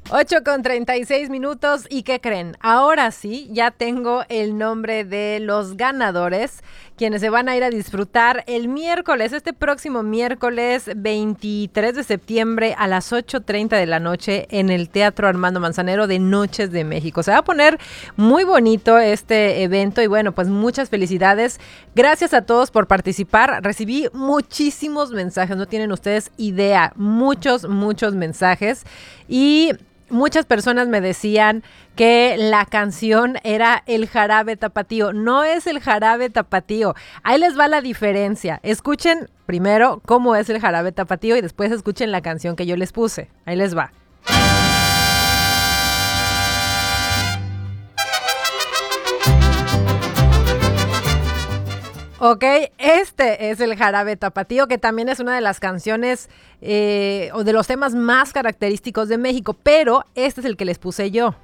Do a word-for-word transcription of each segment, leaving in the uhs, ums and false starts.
ocho con treinta y seis minutos. ¿Y qué creen? Ahora sí, ya tengo el nombre de los ganadores, quienes se van a ir a disfrutar el miércoles, este próximo miércoles veintitrés de septiembre a las ocho treinta de la noche en el Teatro Armando Manzanero de Noches de México. Se va a poner muy bonito este evento y bueno, pues muchas felicidades. Gracias a todos por participar. Recibí muchísimos mensajes, no tienen ustedes idea, muchos, muchos mensajes y muchas personas me decían que la canción era el Jarabe Tapatío. No es el Jarabe Tapatío. Ahí les va la diferencia. Escuchen primero cómo es el Jarabe Tapatío y después escuchen la canción que yo les puse. Ahí les va. Ok, este es el Jarabe Tapatío, que también es una de las canciones eh, o de los temas más característicos de México, pero este es el que les puse yo.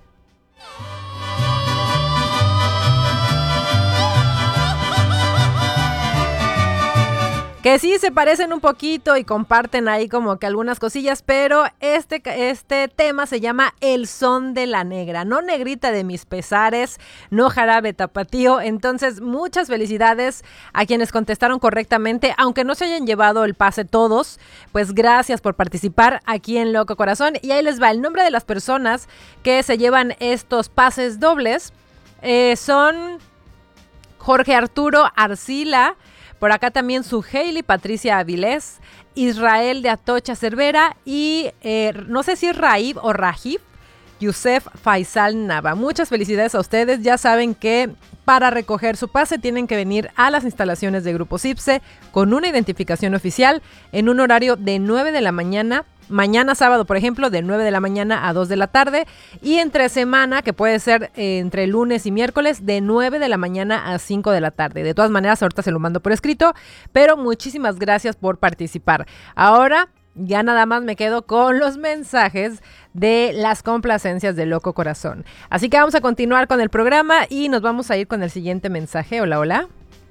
Que sí se parecen un poquito y comparten ahí como que algunas cosillas, pero este, este tema se llama El Son de la Negra, no Negrita de mis pesares, no Jarabe Tapatío. Entonces, muchas felicidades a quienes contestaron correctamente, aunque no se hayan llevado el pase todos, pues gracias por participar aquí en Loco Corazón. Y ahí les va el nombre de las personas que se llevan estos pases dobles. Eh, son Jorge Arturo Arcila, por acá también su Hailey Patricia Avilés, Israel de Atocha Cervera y eh, no sé si es Raib o Rajib, Yusef Faisal Nava. Muchas felicidades a ustedes. Ya saben que para recoger su pase tienen que venir a las instalaciones de Grupo Cipse con una identificación oficial en un horario de nueve de la mañana. Mañana sábado, por ejemplo, de nueve de la mañana a dos de la tarde. Y entre semana, que puede ser eh, entre lunes y miércoles, de nueve de la mañana a cinco de la tarde. De todas maneras, ahorita se lo mando por escrito. Pero muchísimas gracias por participar. Ahora ya nada más me quedo con los mensajes de las complacencias de Loco Corazón. Así que vamos a continuar con el programa y nos vamos a ir con el siguiente mensaje. Hola, hola.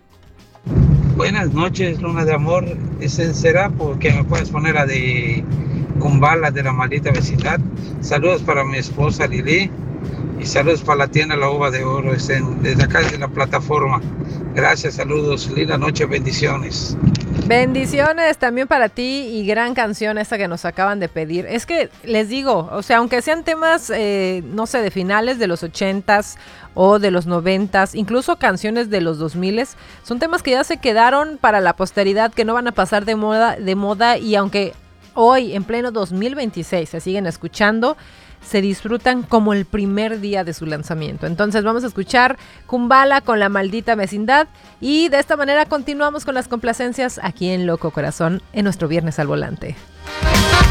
Buenas noches, Luna de Amor. ¿Ese será porque me puedes poner la de Kumbala de la Maldita Vecindad? Saludos para mi esposa Lili y saludos para la tienda La Uva de Oro, es en, desde acá desde la plataforma. Gracias, saludos, linda noche, bendiciones. Bendiciones también para ti y gran canción esta que nos acaban de pedir. Es que les digo, o sea, aunque sean temas, eh, no sé, de finales de los ochentas o de los noventas, incluso canciones de los dos miles, son temas que ya se quedaron para la posteridad, que no van a pasar de moda, de moda y aunque hoy, en pleno dos mil veintiséis, se siguen escuchando, se disfrutan como el primer día de su lanzamiento. Entonces vamos a escuchar Kumbala con La Maldita Vecindad y de esta manera continuamos con las complacencias aquí en Loco Corazón en nuestro Viernes al Volante.